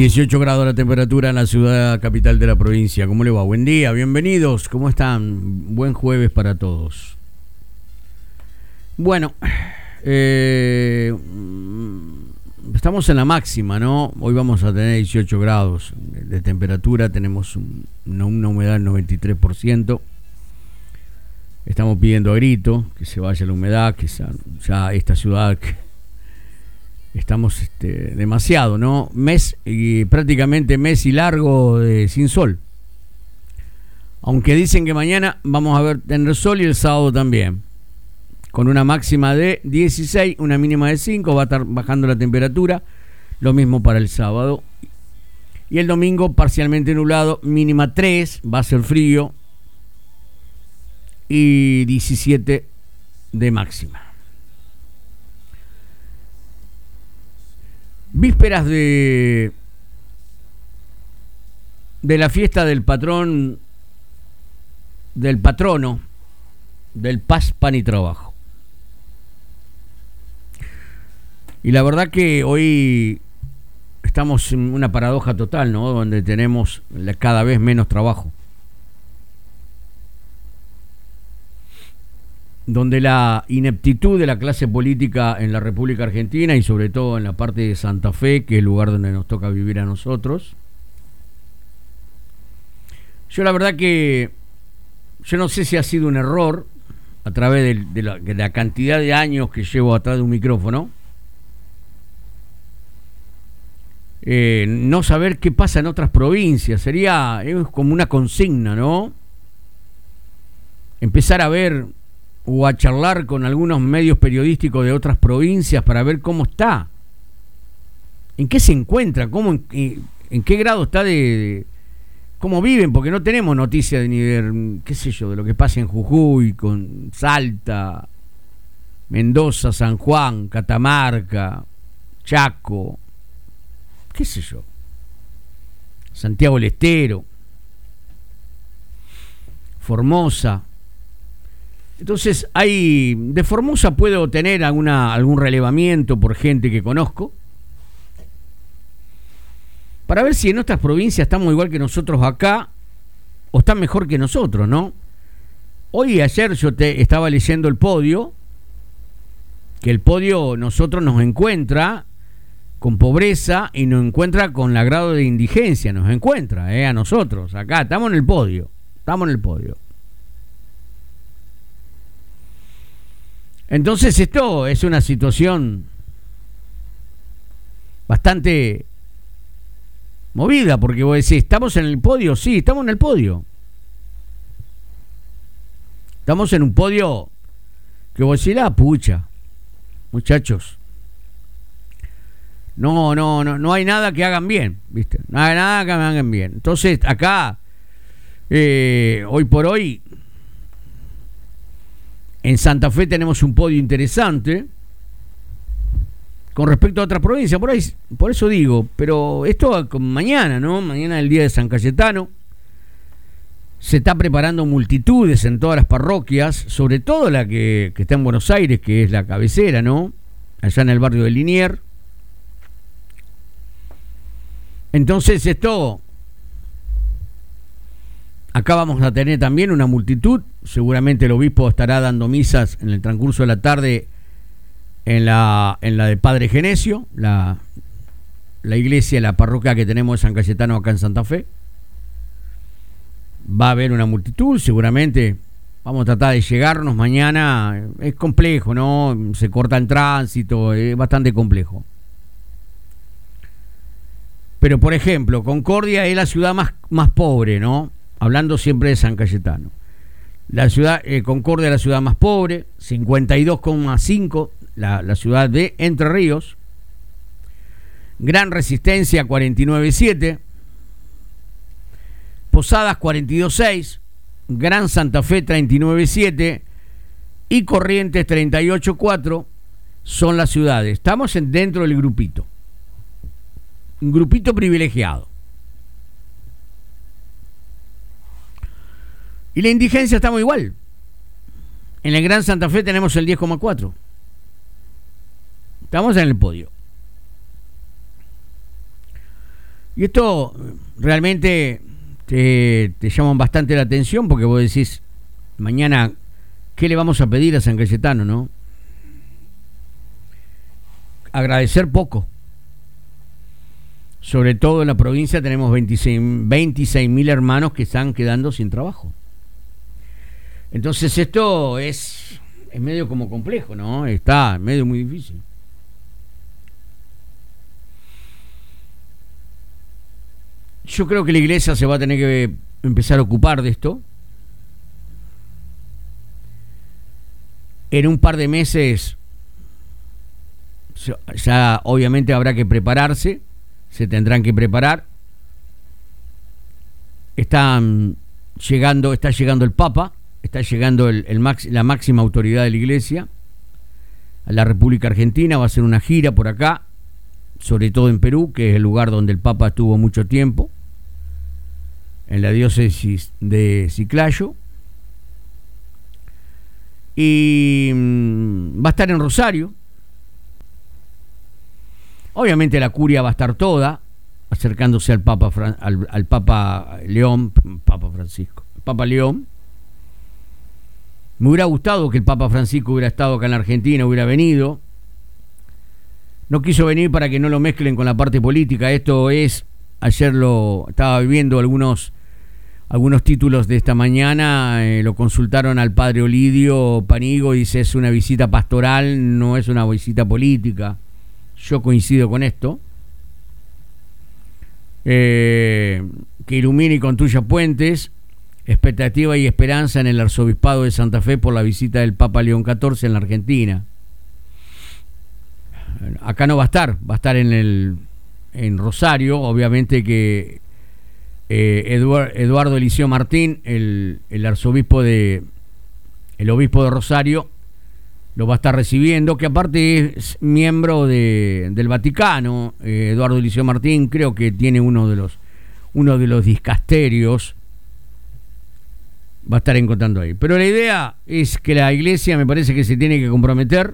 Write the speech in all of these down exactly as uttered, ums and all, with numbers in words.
dieciocho grados la temperatura en la ciudad capital de la provincia. ¿Cómo le va? Buen día, bienvenidos. ¿Cómo están? Buen jueves para todos. Bueno, eh, estamos en la máxima, ¿no? Hoy vamos a tener dieciocho grados de temperatura. Tenemos un, una, una humedad del noventa y tres por ciento. Estamos pidiendo a grito que se vaya la humedad, que ya, ya esta ciudad... Que, estamos este, demasiado, ¿no? Mes y prácticamente mes y largo de, sin sol. Aunque dicen que mañana vamos a ver tener sol y el sábado también. Con una máxima de dieciséis, una mínima de cinco, va a estar bajando la temperatura. Lo mismo para el sábado. Y el domingo parcialmente nublado, mínima tres, va a ser frío. Y diecisiete de máxima. Vísperas de de la fiesta del patrón, del patrono, del Paz, Pan y Trabajo. Y la verdad que hoy estamos en una paradoja total, ¿no? Donde tenemos cada vez menos trabajo. Donde la ineptitud de la clase política en la República Argentina y sobre todo en la parte de Santa Fe, que es el lugar donde nos toca vivir a nosotros. Yo la verdad que yo no sé si ha sido un error a través de, de, la, de la cantidad de años que llevo atrás de un micrófono, eh, no saber qué pasa en otras provincias. Sería es como una consigna, ¿no? Empezar a ver o a charlar con algunos medios periodísticos de otras provincias para ver cómo está, en qué se encuentra, cómo, en, en qué grado está de, de cómo viven, porque no tenemos noticias ni de, qué sé yo, de lo que pasa en Jujuy, con Salta, Mendoza, San Juan, Catamarca, Chaco, qué sé yo, Santiago del Estero, Formosa. Entonces, hay de Formosa puedo tener alguna, algún relevamiento por gente que conozco, para ver si en otras provincias estamos igual que nosotros acá, o están mejor que nosotros, ¿no? Hoy y ayer yo te estaba leyendo el Podio, que el Podio nosotros nos encuentra con pobreza y nos encuentra con la grado de indigencia, nos encuentra, ¿eh? A nosotros, acá, estamos en el Podio, estamos en el Podio. Entonces esto es una situación bastante movida, porque vos decís, ¿estamos en el podio? Sí, estamos en el podio. Estamos en un podio que vos decís, la pucha, muchachos. No, no, no, no hay nada que hagan bien, ¿viste? No hay nada que me hagan bien. Entonces acá, eh, hoy por hoy, en Santa Fe tenemos un podio interesante con respecto a otras provincias, por ahí, por eso digo, pero esto mañana, ¿no? Mañana es el día de San Cayetano. Se está preparando multitudes en todas las parroquias, sobre todo la que, que está en Buenos Aires, que es la cabecera, ¿no? Allá en el barrio de Liniers. Entonces esto... Acá vamos a tener también una multitud. Seguramente el obispo estará dando misas en el transcurso de la tarde en la, en la de Padre Genesio, la, la iglesia, la parroquia que tenemos de San Cayetano acá en Santa Fe. Va a haber una multitud, seguramente vamos a tratar de llegarnos mañana. Es complejo, ¿no? Se corta el tránsito, es bastante complejo. Pero, por ejemplo, Concordia es la ciudad más, más pobre, ¿no? Hablando siempre de San Cayetano. La ciudad, eh, Concordia es la ciudad más pobre, cincuenta y dos coma cinco, la, la ciudad de Entre Ríos. Gran Resistencia, cuarenta y nueve coma siete. Posadas, cuarenta y dos coma seis. Gran Santa Fe, treinta y nueve coma siete. Y Corrientes, treinta y ocho coma cuatro. Son las ciudades. Estamos en, dentro del grupito. Un grupito privilegiado. Y la indigencia estamos igual. En el Gran Santa Fe tenemos el diez coma cuatro. Estamos en el podio. Y esto realmente te, te llama bastante la atención porque vos decís, mañana, ¿qué le vamos a pedir a San Cayetano, no? Agradecer poco. Sobre todo en la provincia tenemos veintiséis mil hermanos que están quedando sin trabajo. Entonces esto es, es medio como complejo, ¿no? Está medio muy difícil. Yo creo que la iglesia se va a tener que empezar a ocupar de esto. En un par de meses ya obviamente habrá que prepararse, se tendrán que preparar. Están llegando, está llegando el Papa, está llegando el, el max, la máxima autoridad de la iglesia a la República Argentina, va a hacer una gira por acá, sobre todo en Perú, que es el lugar donde el Papa estuvo mucho tiempo, en la diócesis de Chiclayo. Y mmm, va a estar en Rosario. Obviamente la curia va a estar toda acercándose al Papa Fran, al, al Papa León, Papa Francisco, Papa León. Me hubiera gustado que el Papa Francisco hubiera estado acá en la Argentina, hubiera venido. No quiso venir para que no lo mezclen con la parte política. Esto es, ayer lo estaba viendo algunos algunos títulos de esta mañana, eh, lo consultaron al padre Olidio Panigo, dice es una visita pastoral, no es una visita política. Yo coincido con esto. Eh, que ilumine y construya puentes, expectativa y esperanza en el arzobispado de Santa Fe por la visita del Papa León catorce en la Argentina. Acá no va a estar, va a estar en el en Rosario, obviamente que eh, Eduard, Eduardo Eliseo Martín, el, el arzobispo de el obispo de Rosario, lo va a estar recibiendo, que aparte es miembro de, del Vaticano. eh, Eduardo Eliseo Martín creo que tiene uno de los uno de los dicasterios, va a estar encontrando ahí. Pero la idea es que la iglesia me parece que se tiene que comprometer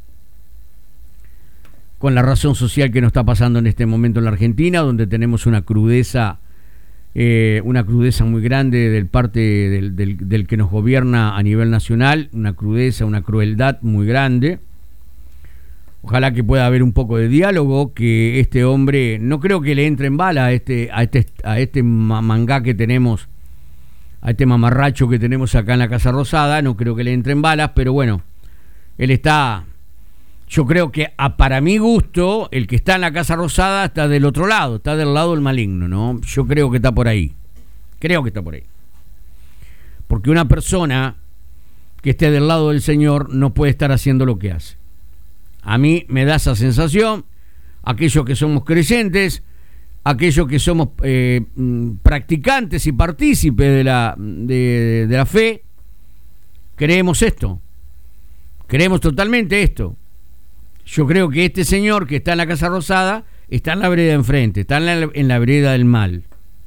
con la razón social que nos está pasando en este momento en la Argentina, donde tenemos una crudeza, eh, una crudeza muy grande del parte del, del, del que nos gobierna a nivel nacional, una crudeza, una crueldad muy grande. Ojalá que pueda haber un poco de diálogo, que este hombre, no creo que le entre en bala a este, a este, a este mangá que tenemos, a este mamarracho que tenemos acá en la Casa Rosada, no creo que le entre en balas, pero bueno, él está... Yo creo que a, para mi gusto, el que está en la Casa Rosada está del otro lado, está del lado del maligno, ¿no? Yo creo que está por ahí. Creo que está por ahí. Porque una persona que esté del lado del Señor no puede estar haciendo lo que hace. A mí me da esa sensación, aquellos que somos creyentes, aquellos que somos eh, practicantes y partícipes de la, de, de la fe, creemos esto. Creemos totalmente esto. Yo creo que este señor que está en la Casa Rosada está en la vereda de enfrente, está en la, en la vereda del mal.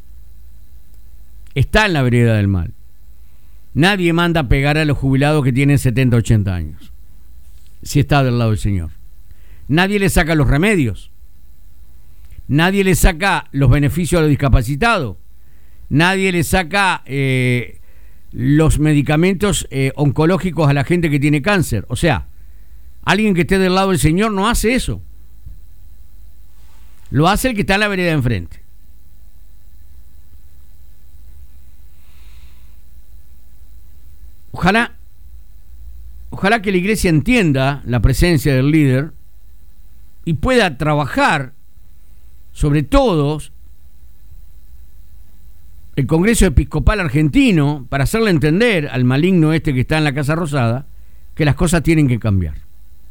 Está en la vereda del mal. Nadie manda a pegar a los jubilados que tienen setenta, ochenta años, si está del lado del Señor. Nadie le saca los remedios. Nadie le saca los beneficios a los discapacitados. Nadie le saca eh, los medicamentos eh, oncológicos a la gente que tiene cáncer. O sea, alguien que esté del lado del Señor no hace eso. Lo hace el que está en la vereda de enfrente. Ojalá, ojalá que la iglesia entienda la presencia del líder y pueda trabajar, sobre todo el Congreso Episcopal Argentino, para hacerle entender al maligno este que está en la Casa Rosada que las cosas tienen que cambiar.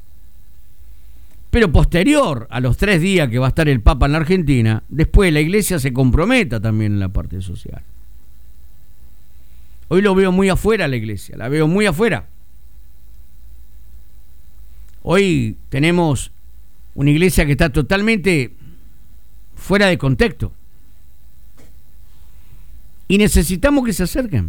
Pero posterior a los tres días que va a estar el Papa en la Argentina, después la iglesia se comprometa también en la parte social. Hoy lo veo muy afuera la iglesia, la veo muy afuera. Hoy tenemos una iglesia que está totalmente fuera de contexto. Y necesitamos que se acerquen.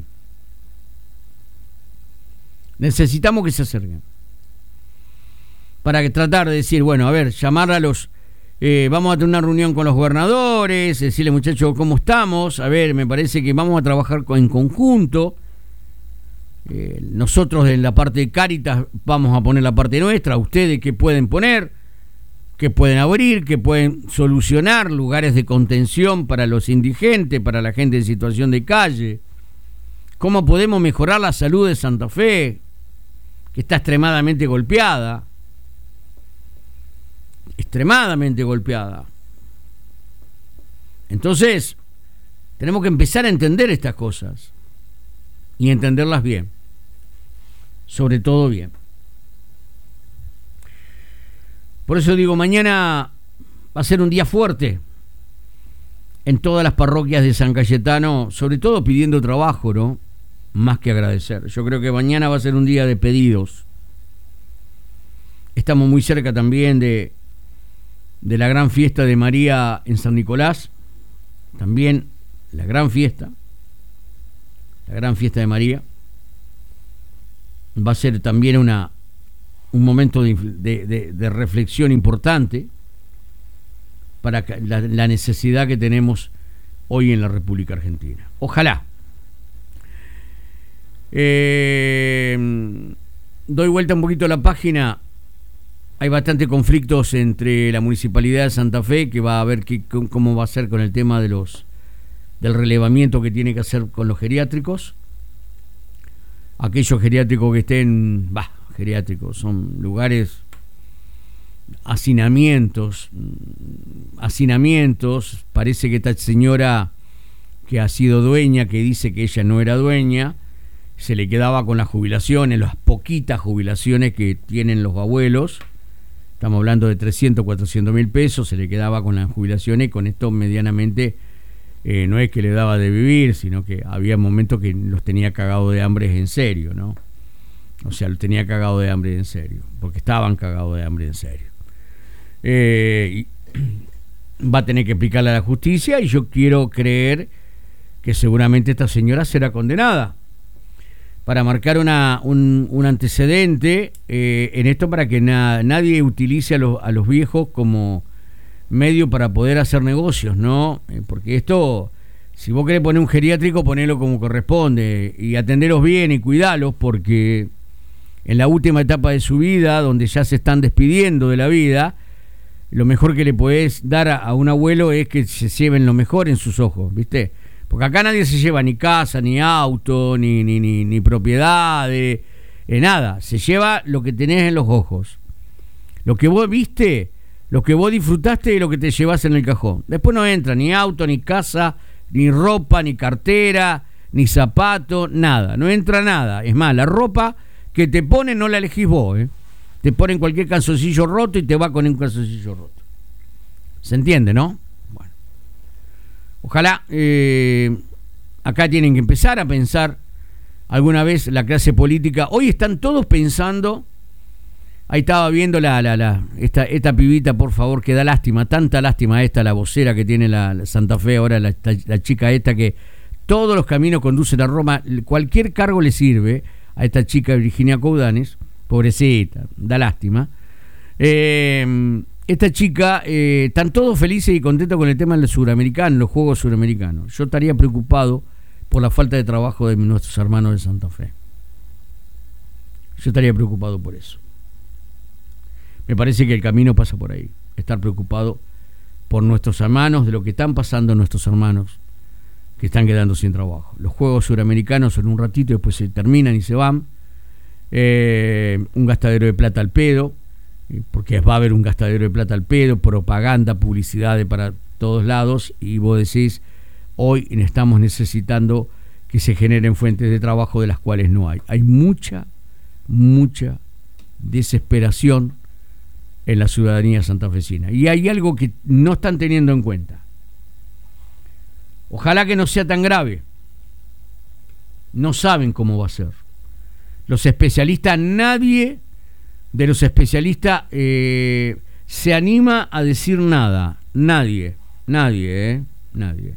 Necesitamos que se acerquen. Para que tratar de decir, bueno, a ver, llamar a los, Eh, vamos a tener una reunión con los gobernadores, decirle, muchachos, ¿cómo estamos? A ver, me parece que vamos a trabajar con, en conjunto. Eh, nosotros en la parte de Cáritas vamos a poner la parte nuestra. Ustedes qué pueden poner, qué pueden abrir, qué pueden solucionar, lugares de contención para los indigentes, para la gente en situación de calle. ¿Cómo podemos mejorar la salud de Santa Fe, que está extremadamente golpeada? Extremadamente golpeada. Entonces, tenemos que empezar a entender estas cosas y entenderlas bien. Sobre todo bien. Por eso digo, mañana va a ser un día fuerte en todas las parroquias de San Cayetano, sobre todo pidiendo trabajo, ¿no? Más que agradecer. Yo creo que mañana va a ser un día de pedidos. Estamos muy cerca también de, de la gran fiesta de María en San Nicolás. También la gran fiesta. La gran fiesta de María. Va a ser también una, un momento de, de, de, de reflexión importante para la, la necesidad que tenemos hoy en la República Argentina. Ojalá. Eh, doy vuelta un poquito a la página. Hay bastantes conflictos entre la Municipalidad de Santa Fe, que va a ver qué, cómo va a ser con el tema de los del relevamiento que tiene que hacer con los geriátricos. Aquellos geriátricos que estén, bah, geriátricos, son lugares, hacinamientos, hacinamientos. Parece que esta señora que ha sido dueña, que dice que ella no era dueña, se le quedaba con las jubilaciones, las poquitas jubilaciones que tienen los abuelos. Estamos hablando de trescientos, cuatrocientos mil pesos, se le quedaba con las jubilaciones, y con esto medianamente eh, no es que le daba de vivir, sino que había momentos que los tenía cagados de hambre en serio, ¿no? O sea, lo tenía cagado de hambre en serio, porque estaban cagados de hambre en serio. Eh, y va a tener que explicarle a la justicia, y yo quiero creer que seguramente esta señora será condenada, para marcar una, un, un antecedente eh, en esto, para que na, nadie utilice a los, a los viejos como medio para poder hacer negocios, ¿no? Eh, porque esto, si vos querés poner un geriátrico, ponelo como corresponde y atenderos bien y cuidalos, porque en la última etapa de su vida, donde ya se están despidiendo de la vida, lo mejor que le podés dar a, a un abuelo es que se lleven lo mejor en sus ojos, ¿viste? Porque acá nadie se lleva ni casa, ni auto, ni, ni, ni, ni propiedades, eh, nada. Se lleva lo que tenés en los ojos. Lo que vos viste, lo que vos disfrutaste y lo que te llevas en el cajón. Después no entra ni auto, ni casa, ni ropa, ni cartera, ni zapato, nada. No entra nada. Es más, la ropa que te ponen no la elegís vos, ¿eh? Te ponen cualquier calzoncillo roto y te va con un calzoncillo roto. ¿Se entiende, no? Ojalá, eh, acá tienen que empezar a pensar alguna vez la clase política. Hoy están todos pensando, ahí estaba viendo la, la, la esta, esta pibita, por favor, que da lástima, tanta lástima esta, la vocera que tiene la, la Santa Fe ahora, la, la chica esta que todos los caminos conducen a Roma, cualquier cargo le sirve a esta chica Virginia Coudanes, pobrecita, da lástima. Eh... Esta chica, eh, están todos felices y contentos con el tema del suramericano, los Juegos Suramericanos. Yo estaría preocupado por la falta de trabajo de nuestros hermanos de Santa Fe. Yo estaría preocupado por eso. Me parece que el camino pasa por ahí. Estar preocupado por nuestros hermanos, de lo que están pasando nuestros hermanos que están quedando sin trabajo. Los Juegos Suramericanos en un ratito después se terminan y se van. Eh, un gastadero de plata al pedo, porque va a haber un gastadero de plata al pedo, propaganda, publicidad de para todos lados, y vos decís, hoy estamos necesitando que se generen fuentes de trabajo de las cuales no hay. Hay mucha, mucha desesperación en la ciudadanía santafesina, y hay algo que no están teniendo en cuenta. Ojalá que no sea tan grave. No saben cómo va a ser. Los especialistas, nadie de los especialistas eh, se anima a decir nada. Nadie, nadie, ¿eh? Nadie.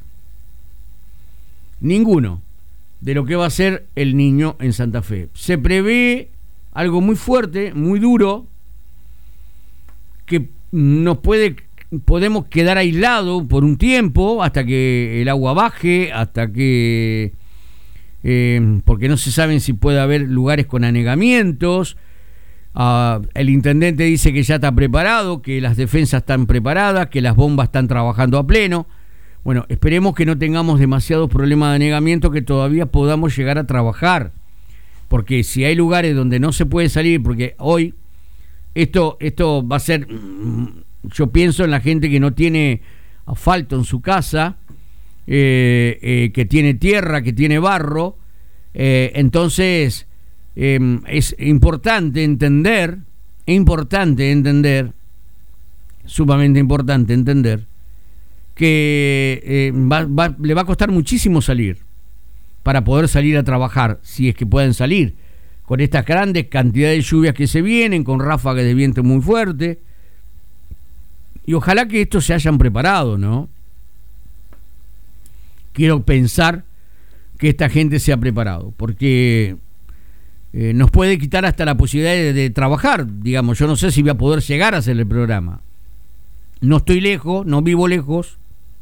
Ninguno de lo que va a ser el niño en Santa Fe. Se prevé algo muy fuerte, muy duro, que nos puede podemos quedar aislados por un tiempo hasta que el agua baje, hasta que... Eh, porque no se saben si puede haber lugares con anegamientos. Uh, el intendente dice que ya está preparado, que las defensas están preparadas, que las bombas están trabajando a pleno. Bueno, esperemos que no tengamos demasiados problemas de anegamiento, que todavía podamos llegar a trabajar, porque si hay lugares donde no se puede salir, porque hoy esto, esto va a ser, yo pienso en la gente que no tiene asfalto en su casa, eh, eh, que tiene tierra, que tiene barro, eh, entonces eh, es importante entender, importante entender, sumamente importante entender, que eh, va, va, le va a costar muchísimo salir, para poder salir a trabajar, si es que pueden salir, con estas grandes cantidades de lluvias que se vienen, con ráfagas de viento muy fuertes, y ojalá que estos se hayan preparado, ¿no? Quiero pensar que esta gente se ha preparado, porque eh, nos puede quitar hasta la posibilidad de, de trabajar, digamos. Yo no sé si voy a poder llegar a hacer el programa, no estoy lejos, no vivo lejos,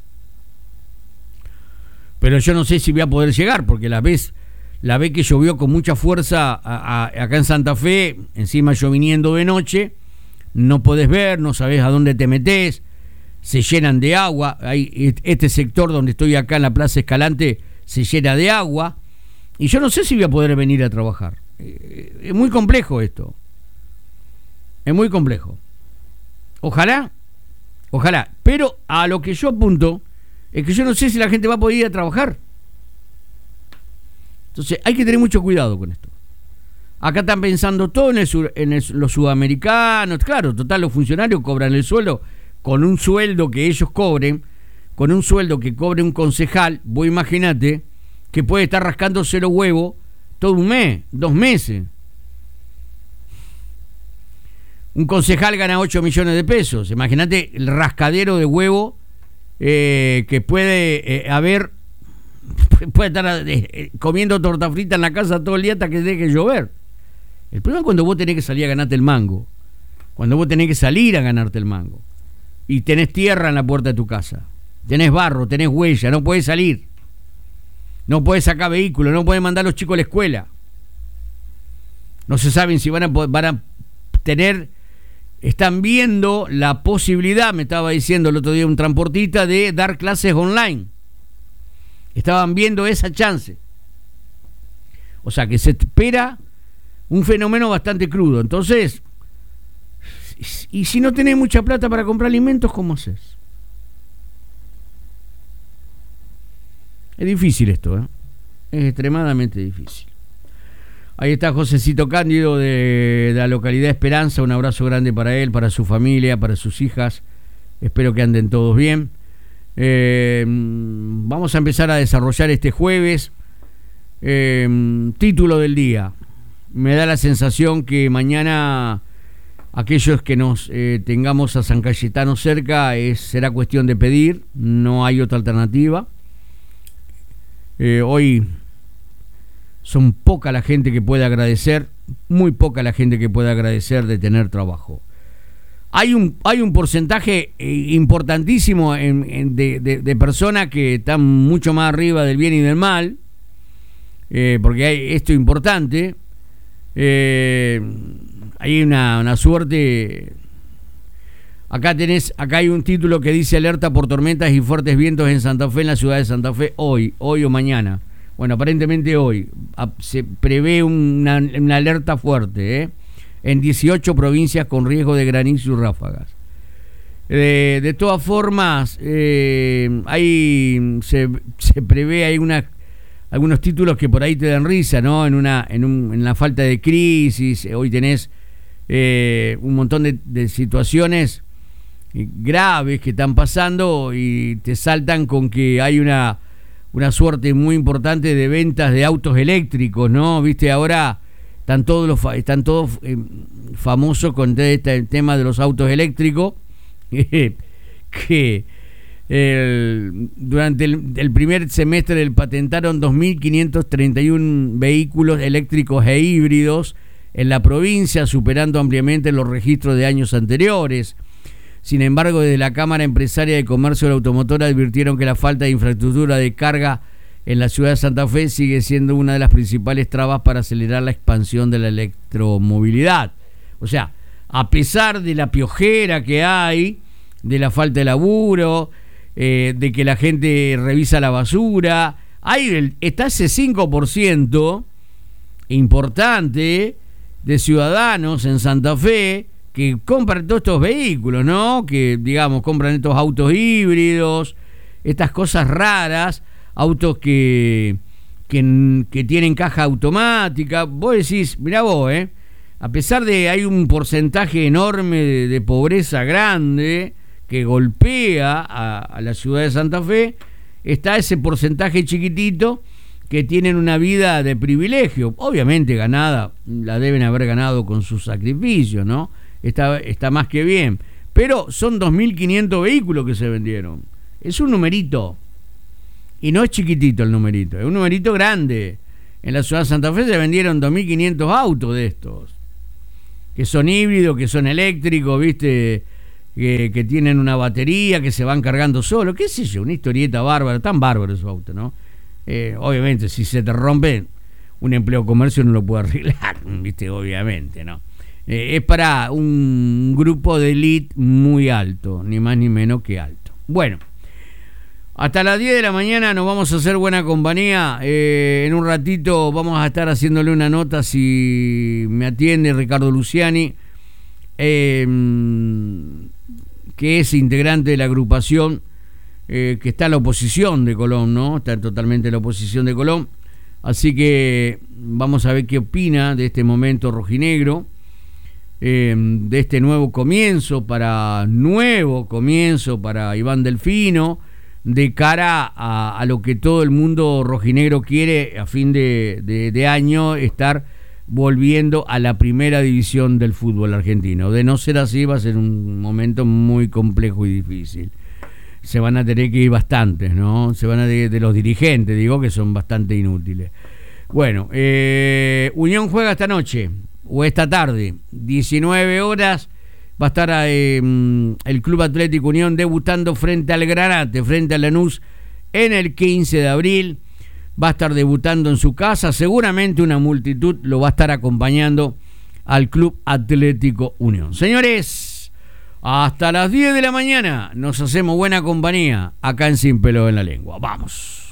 pero yo no sé si voy a poder llegar, porque la vez, la vez que llovió con mucha fuerza a, a, acá en Santa Fe, encima yo viniendo de noche, no podés ver, no sabés a dónde te metés, se llenan de agua. Hay este sector donde estoy acá en la Plaza Escalante se llena de agua, y yo no sé si voy a poder venir a trabajar. Eh, es muy complejo esto, es muy complejo. Ojalá, ojalá, pero a lo que yo apunto es que yo no sé si la gente va a poder ir a trabajar. Entonces hay que tener mucho cuidado con esto. Acá están pensando todo en, el sur, en el, los sudamericanos. Claro, total, los funcionarios cobran el sueldo con un sueldo que ellos cobren, con un sueldo que cobre un concejal. Vos imaginate que puede estar rascándose los huevos todo un mes, dos meses. Un concejal gana ocho millones de pesos. Imagínate el rascadero de huevo eh, que puede eh, haber, puede estar eh, comiendo torta frita en la casa todo el día hasta que deje llover. El problema es cuando vos tenés que salir a ganarte el mango, cuando vos tenés que salir a ganarte el mango y tenés tierra en la puerta de tu casa, tenés barro, tenés huella, no podés salir, no podés sacar vehículos, no podés mandar a los chicos a la escuela, no se saben si van a, van a tener, están viendo la posibilidad, me estaba diciendo el otro día un transportista, de dar clases online. Estaban viendo esa chance. O sea que se espera un fenómeno bastante crudo. Entonces, y si no tenés mucha plata para comprar alimentos, ¿cómo haces? Es difícil esto, ¿eh? Es extremadamente difícil. Ahí está Josecito Cándido de, de la localidad Esperanza. Un abrazo grande para él, para su familia, para sus hijas. Espero que anden todos bien. Eh, vamos a empezar a desarrollar este jueves. Eh, título del día. Me da la sensación que mañana aquellos que nos eh, tengamos a San Cayetano cerca es, será cuestión de pedir, no hay otra alternativa. Eh, hoy son poca la gente que puede agradecer, muy poca la gente que puede agradecer de tener trabajo. Hay un, hay un porcentaje eh, importantísimo en, en de, de, de personas que están mucho más arriba del bien y del mal, eh, porque hay esto importante. Eh, hay una, una suerte. Acá tenés, acá hay un título que dice alerta por tormentas y fuertes vientos en Santa Fe, en la ciudad de Santa Fe, hoy, hoy o mañana. Bueno, aparentemente hoy se prevé una, una alerta fuerte, ¿eh? En dieciocho provincias con riesgo de granizo y ráfagas. Eh, de todas formas, eh, hay, se, se prevé, hay una, algunos títulos que por ahí te dan risa, ¿no? En una, en, un, en la falta de crisis, hoy tenés eh, un montón de, de situaciones graves que están pasando y te saltan con que hay una, una suerte muy importante de ventas de autos eléctricos, ¿no? Viste, ahora están todos los están todos eh, famosos con este tema de los autos eléctricos, que el, durante el, el primer semestre patentaron dos mil quinientos treinta y uno vehículos eléctricos e híbridos en la provincia, superando ampliamente los registros de años anteriores. Sin embargo, desde la Cámara Empresaria de Comercio del Automotor advirtieron que la falta de infraestructura de carga en la ciudad de Santa Fe sigue siendo una de las principales trabas para acelerar la expansión de la electromovilidad. O sea, a pesar de la piojera que hay, de la falta de laburo, eh, de que la gente revisa la basura, hay el, está ese cinco por ciento importante de ciudadanos en Santa Fe que compran todos estos vehículos, ¿no? Que, digamos, compran estos autos híbridos, estas cosas raras, autos que, que, que tienen caja automática. Vos decís, mirá vos, ¿eh? A pesar de hay un porcentaje enorme de, de pobreza grande que golpea a, a la ciudad de Santa Fe, está ese porcentaje chiquitito que tienen una vida de privilegio, obviamente ganada, la deben haber ganado con sus sacrificios, ¿no? Está, está más que bien, pero son dos mil quinientos vehículos que se vendieron, es un numerito, y no es chiquitito el numerito, es un numerito grande. En la ciudad de Santa Fe se vendieron dos mil quinientos autos de estos, que son híbridos, que son eléctricos, ¿viste? Que, que tienen una batería, que se van cargando solo, qué sé yo, una historieta bárbara, tan bárbaro esos autos, ¿no? Eh, obviamente, si se te rompe, un empleo comercio no lo puede arreglar, ¿viste? Obviamente, ¿no? Eh, es para un grupo de elite muy alto, ni más ni menos que alto. Bueno, hasta las diez de la mañana nos vamos a hacer buena compañía. Eh, en un ratito vamos a estar haciéndole una nota, si me atiende Ricardo Luciani, eh, que es integrante de la agrupación eh, que está en la oposición de Colón, ¿no? Está totalmente en la oposición de Colón. Así que vamos a ver qué opina de este momento rojinegro, eh, de este nuevo comienzo para nuevo comienzo para Iván Delfino, de cara a, a lo que todo el mundo rojinegro quiere a fin de, de, de año, estar volviendo a la primera división del fútbol argentino. De no ser así, va a ser un momento muy complejo y difícil. Se van a tener que ir bastantes, ¿no? Se van a de, de los dirigentes, digo, que son bastante inútiles. Bueno, eh, Unión juega esta noche, o esta tarde, diecinueve horas, va a estar eh, el Club Atlético Unión debutando frente al Granate, frente a Lanús, en el quince de abril. Va a estar debutando en su casa, seguramente una multitud lo va a estar acompañando al Club Atlético Unión. Señores, hasta las diez de la mañana nos hacemos buena compañía acá en Sin Pelo en la Lengua. Vamos.